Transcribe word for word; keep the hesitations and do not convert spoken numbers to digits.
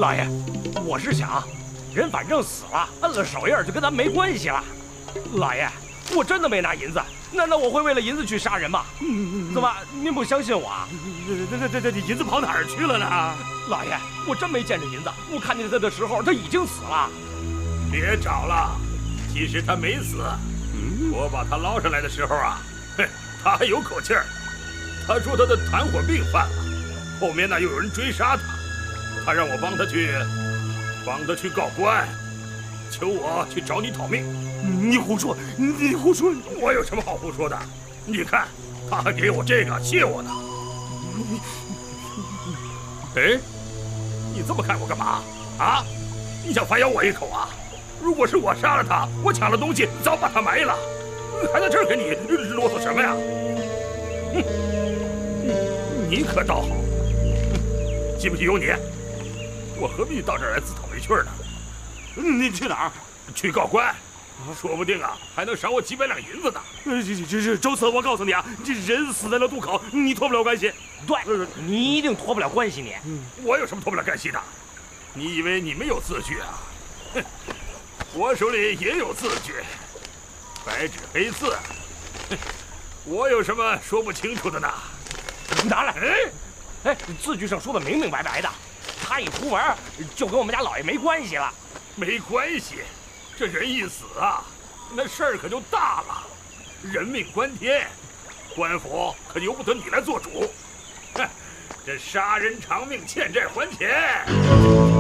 老爷，我是想，人反正死了，摁了手印就跟咱没关系了。老爷，我真的没拿银子，难道我会为了银子去杀人吗？怎么您不相信我啊？ 这这这这银子跑哪儿去了呢？ 老爷，我真没见着银子，我看见他的时候他已经死了。 别找了，其实他没死。我把他捞上来的时候啊，哼，他还有口气儿。他说他的痰火病犯了，后面呢又有人追杀他，他让我帮他去，帮他去告官，求我去找你讨命。 你胡说！你胡说！ 我有什么好胡说的？你看，他还给我这个谢我呢。哎，你这么看我干嘛？啊？你想反咬我一口啊？如果是我杀了他，我抢了东西，早把他埋了，还在这儿跟你啰嗦什么呀？哼，你可倒好，记不记有你？我何必到这儿来自讨没趣呢？ 你去哪儿？ 去告官。说不定啊，还能赏我几百两银子呢。 这这这这，周四，我告诉你啊，这人死在了渡口，你脱不了关系。 对，你一定脱不了关系。你， 我有什么脱不了干系的？你以为你没有字据啊？哼，我手里也有字据，白纸黑字。哼，我有什么说不清楚的呢？ 拿来！哎，哎，字据上说的明明白白的，他一出门就跟我们家老爷没关系了。 没关系。这人一死啊，那事儿可就大了，人命关天，官府可由不得你来做主。哼，这杀人偿命，欠债还钱。